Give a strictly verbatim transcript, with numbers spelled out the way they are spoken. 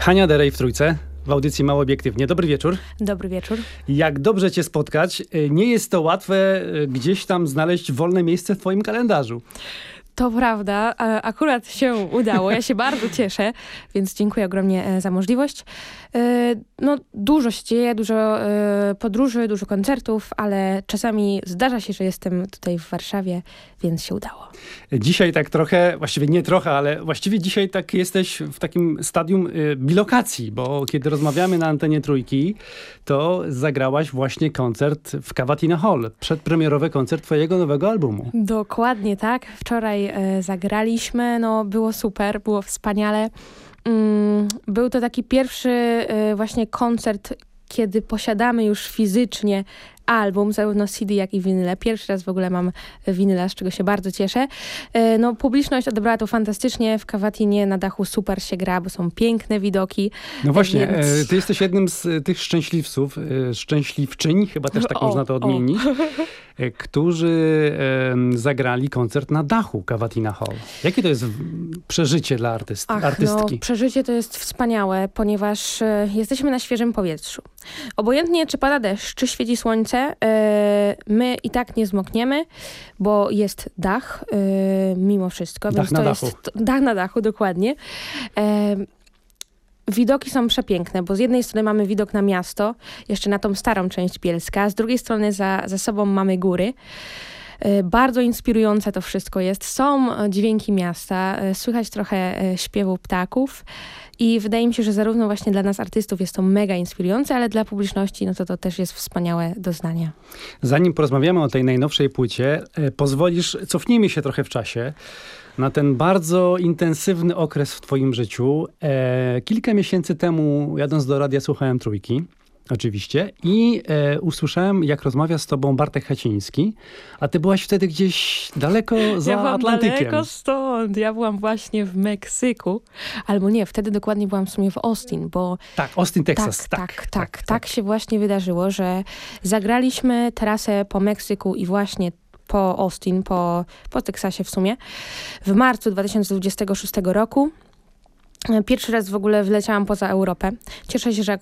Hania Derej w Trójce, w audycji Mało Obiektywnie. Dobry wieczór. Dobry wieczór. Jak dobrze cię spotkać. Nie jest to łatwe gdzieś tam znaleźć wolne miejsce w twoim kalendarzu. To prawda, akurat się udało. Ja się bardzo cieszę, więc dziękuję ogromnie za możliwość. No, dużo się dzieje, dużo podróży, dużo koncertów, ale czasami zdarza się, że jestem tutaj w Warszawie, więc się udało. Dzisiaj tak trochę, właściwie nie trochę, ale właściwie dzisiaj tak jesteś w takim stadium bilokacji, bo kiedy rozmawiamy na antenie Trójki, to zagrałaś właśnie koncert w Cavatina Hall, przedpremierowy koncert twojego nowego albumu. Dokładnie tak. Wczoraj e, zagraliśmy, no było super, było wspaniale. Mm, był to taki pierwszy e, właśnie koncert, kiedy posiadamy już fizycznie album, zarówno C D, jak i winyle. Pierwszy raz w ogóle mam winyla, z czego się bardzo cieszę. No, publiczność odebrała to fantastycznie. W Cavatinie na dachu super się gra, bo są piękne widoki. No właśnie, więc... ty jesteś jednym z tych szczęśliwców, szczęśliwczyń, chyba też tak o, można to odmienić, którzy zagrali koncert na dachu Cavatina Hall. Jakie to jest przeżycie dla artyst, Ach, artystki? No, przeżycie to jest wspaniałe, ponieważ jesteśmy na świeżym powietrzu. Obojętnie, czy pada deszcz, czy świeci słońce, my i tak nie zmokniemy, bo jest dach, mimo wszystko. Dach więc na to dachu. Jest, dach na dachu, dokładnie. Widoki są przepiękne, bo z jednej strony mamy widok na miasto, jeszcze na tą starą część Bielska, a z drugiej strony za, za sobą mamy góry. Bardzo inspirujące to wszystko jest. Są dźwięki miasta, słychać trochę śpiewu ptaków i wydaje mi się, że zarówno właśnie dla nas artystów jest to mega inspirujące, ale dla publiczności no to to też jest wspaniałe doznanie. Zanim porozmawiamy o tej najnowszej płycie, pozwolisz, cofnijmy się trochę w czasie na ten bardzo intensywny okres w twoim życiu. E, kilka miesięcy temu, jadąc do radia, słuchałem Trójki. Oczywiście. I e, usłyszałem, jak rozmawia z tobą Bartek Haciński, a ty byłaś wtedy gdzieś daleko za ja byłam Atlantykiem. daleko stąd. Ja byłam właśnie w Meksyku. Albo nie, wtedy dokładnie byłam w sumie w Austin, bo... Tak, Austin, Texas. Tak, tak, tak. Tak, tak, tak się właśnie wydarzyło, że zagraliśmy trasę po Meksyku i właśnie po Austin, po, po Teksasie w sumie, w marcu dwa tysiące dwudziestego szóstego roku. Pierwszy raz w ogóle wleciałam poza Europę. Cieszę się, że